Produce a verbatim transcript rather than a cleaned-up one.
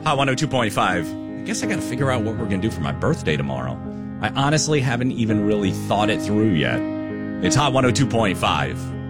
Hot one oh two point five. I guess I got to figure out what we're going to do for my birthday tomorrow. I honestly haven't even really thought it through yet. It's Hot one oh two point five.